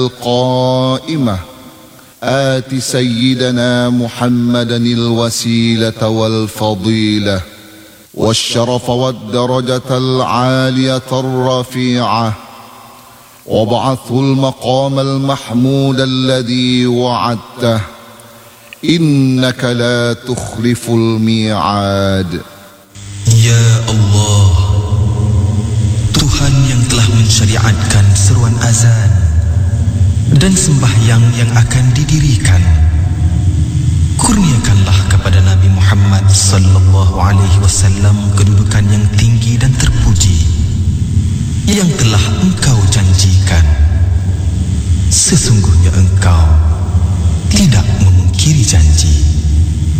القائمة آت سيدنا محمدا الوسيلة والفضيلة والشرف والدرجة العالية الرفيعة وابعثه المقام المحمود الذي وعدته إنك لا تخلف الميعاد. Ya Allah, Tuhan yang telah mensyariatkan seruan azan dan sembahyang yang akan didirikan, kurniakanlah kepada Nabi Muhammad sallallahu alaihi